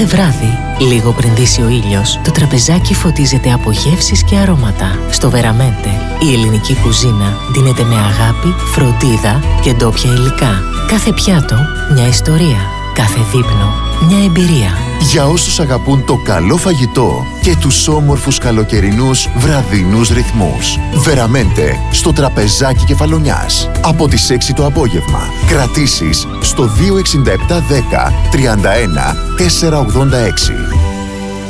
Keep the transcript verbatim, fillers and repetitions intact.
Κάθε βράδυ, λίγο πριν δύσει ο ήλιος, το τραπεζάκι φωτίζεται από γεύσεις και αρώματα. Στο Βεραμέντε, η ελληνική κουζίνα δίνεται με αγάπη, φροντίδα και ντόπια υλικά. Κάθε πιάτο, μια ιστορία. Κάθε δείπνο, μια εμπειρία. Για όσους αγαπούν το καλό φαγητό και τους όμορφους καλοκαιρινούς βραδινούς ρυθμούς. Βεραμέντε, στο τραπεζάκι Κεφαλονιάς. Από τις έξι το απόγευμα. Κρατήσεις στο δύο εξήντα επτά δέκα τριάντα ένα τετρακόσια ογδόντα έξι.